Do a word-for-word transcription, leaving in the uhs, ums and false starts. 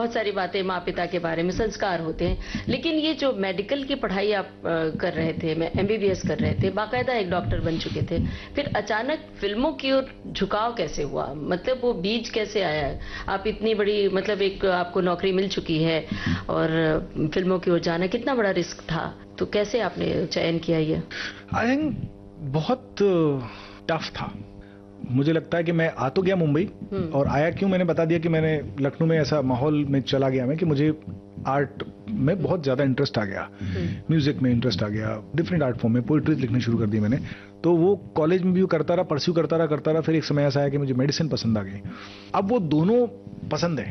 बहुत सारी बातें माँ पिता के बारे में, संस्कार होते हैं, लेकिन ये जो मेडिकल की पढ़ाई आप कर रहे थे, मैं एमबीबीएस कर रहे थे, बाकायदा एक डॉक्टर बन चुके थे, फिर अचानक फिल्मों की ओर झुकाव कैसे हुआ? मतलब वो बीज कैसे आया? आप इतनी बड़ी, मतलब एक आपको नौकरी मिल चुकी है और फिल्मों की ओर जाना कितना बड़ा रिस्क था, तो कैसे आपने चयन किया ये? आई थिंक बहुत टफ था। मुझे लगता है कि मैं आ तो गया मुंबई, और आया क्यों, मैंने बता दिया कि मैंने लखनऊ में ऐसा माहौल में चला गया मैं कि मुझे आर्ट में बहुत ज्यादा इंटरेस्ट आ गया, म्यूजिक में इंटरेस्ट आ गया, डिफरेंट आर्ट फॉर्म में पोइट्रीज लिखनी शुरू कर दी मैंने। तो वो कॉलेज में भी वो करता रहा, परस्यू करता रहा करता रहा फिर एक समय ऐसा आया कि मुझे मेडिसिन पसंद आ गई। अब वो दोनों पसंद है,